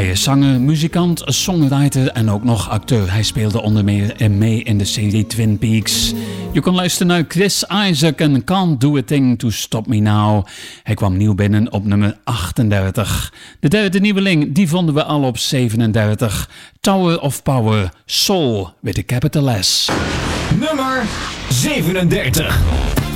Hij is zanger, muzikant, songwriter en ook nog acteur. Hij speelde onder meer mee in de serie Twin Peaks. Je kon luisteren naar Chris Isaak en Can't Do A Thing To Stop Me Now. Hij kwam nieuw binnen op nummer 38. De derde nieuweling, die vonden we al op 37. Tower of Power, Soul with a capital S. Nummer 37.